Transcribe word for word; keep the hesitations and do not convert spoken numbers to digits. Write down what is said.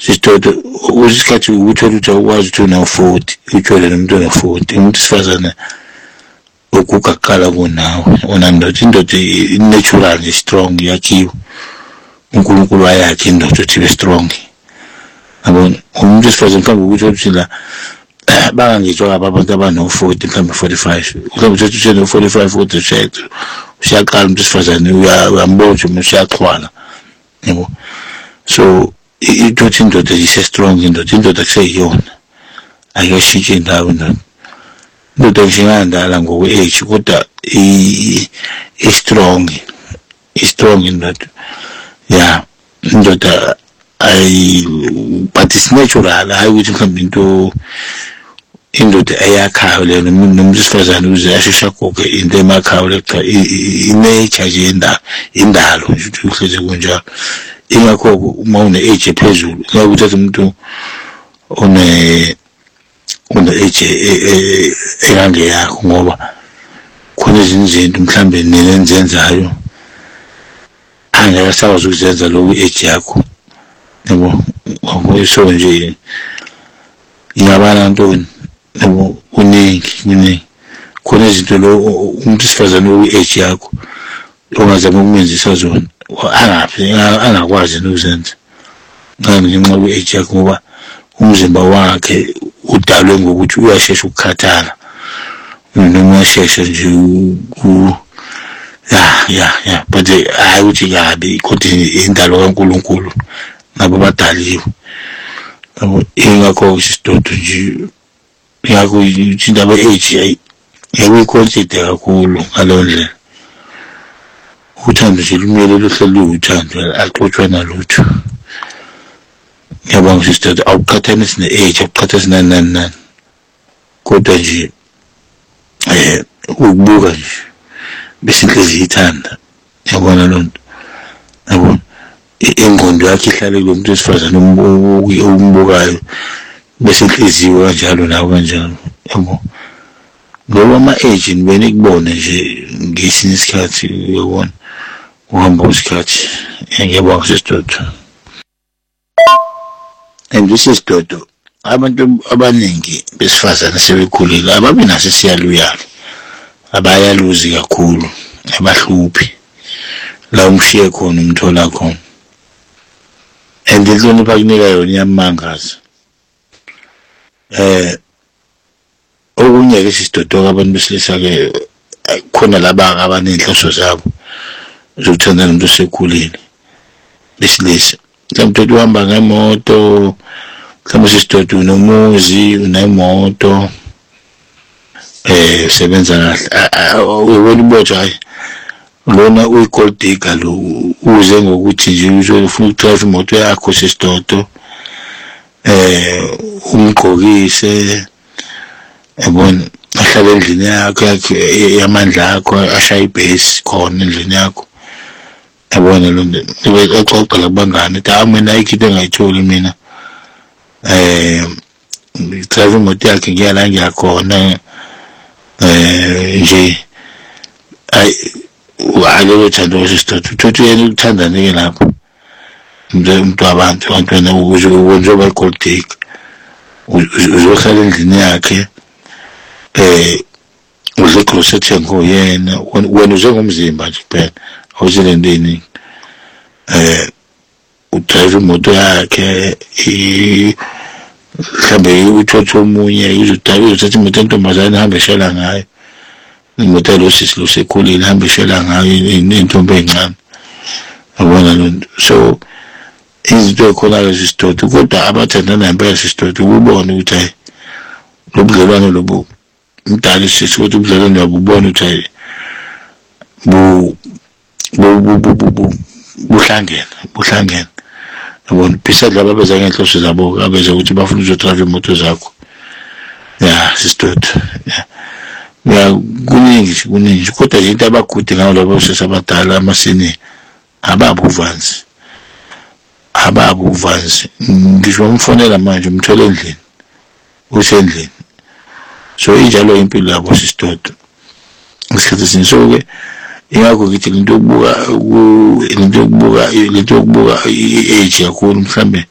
sistodo usikhathi ukuthola ukuthi awukwazi ukuthi una forty uthole nomuntu ona forty umuntu sifazana okugaqala kunawe unandoda indoda natural nje strong yakhiwe uNkulunkulu ayakhe indoda ukuthi ibe strong yabona umuntu sifazana mhlawumbe ukuthi uthi la bangangitshwa abantu abano forty mhlawumbe forty-five mhlawumbe uthi uthi no forty-five uthi ushayela usiyaqala umuntu sifazana uyambona ukuthi uyaxhwala yabo so itothi indoda ise strong indoda indoda kuseyiyona ayoshintsha indawo indoda indoda njengandala ngoku age kodwa i strong i strong indoda yeah indoda ay but it's natural hayi ukuthi mhlawumbe into indoda ayakhayo le nomuntu sifazana uze ashesha goge into emakhayo lectha i nature nje indalo indalo nje uhleze kunjalo ingakho uma une age ephezulu ngeke uthathe umuntu one une age engande yakho ngoba khona izinto mhlambe nenenzenzayo angeke sakwazi ukuzenza lokhu age yakho yabo ngokuyiso nje ingabana ntoni yabo uningi uningi khona izinto lo umuntu sifazana oku age yakho ongazama ukumenzisa zona angaphi angakwazi ukuzenza ngani ngenxa ku age yakho ngoba umzimba wakhe udalwe ngokuthi uyashesha ukukhathala noma uyashesha nje ku ya ya ya but hayi uthi kabi kodwa indalo kaNkulunkulu nabo badaliwe yabo ingakho isidodo nje yakho indaba age yayiconsider kakhulu ngalondle uthando nje lumele luhlelo uthando axoxwa nalutho yabanga isidodo awuqhathanisi ne age awuqhathanisi nani nani kodwa nje eh ukubuka nje bese inhliziyo ithanda yabona lonto yabona ingqondo yakhe ihlale kumuntu wesifazana umbukayo bese inhliziyo kanjalo nawo kanjalo yabo ngoba ama age nibene kubona nje ngesinye isikhathi uyabona uhamba usikhathi ngiyabonga sisidodo and this is dodo abantu abaningi besifazana sebekhulile ababe naso siyaluyala abayaluzi kakhulu abahluphi la umshiye khona umthola khona and into bakunika yona iyamangaza eh okunye ke sisidodo abantu besilisa ke khona laba abanenhloso zabo zokuthanda umuntu osekhulile besilisa mhlawumbe uhamba ngemoto mhlawumbe sisidodo unomuzi unemoto eh sebenza kahle wena ubotha hayi lona uyigold digger lo uze ngokuthi nje uzofuna ukuthatha imoto yakho sesidodo eh umgqokise yabona ahlala endlini yakho yamandla akho ashaya ibase khona endlini yakho yabona lo nto exoxa labangani ethi ah mina ikhiphe engayitholi mina eh ngithatha imoto yakhe ngiyala ngiyakhona eh nje ay walo uthando sisidodo uthothi yena ukuthanda nike lapho umuntu abantu abantwana ukuze ukwenza gold digger uzohlala endlini yakhe eh uze closet ngoyena wena uzengomzimba nje kuphela awuzilendeni eh udrive imoto yakhe mhlambe uthotha omunye uzodala uzothatha imoto entombazane hambe eshela ngayo imoto losisi losekhulile hambe eshela ngayo intombi encane yabona lonto so izinto ekhona lesisidodo kodwa abathandana impela sisidodo ubone ukuthi hayi lo budlelwano lobo umdala sisi ukuthi ubudlelwano lobo ubone ukuthi hayi bu bu bu bu buhlangene buhlangene yabona phisa laba beza ngenhloso zabo abeza ukuthi bafuna uzodrive imoto zakho ya sisidodo ya kuningi kuningi kodwa into abagude ngawo labo sesabadala amasini ababo uvanzi ababo uvanzi ngisho umfonela manje umthole endlini usendlini so injalo impilo yabo sisidodo isikhathi sinsoke ingakho ngithi into yokubuka into yokubuka into yokubuka i-age yakhona mhlambe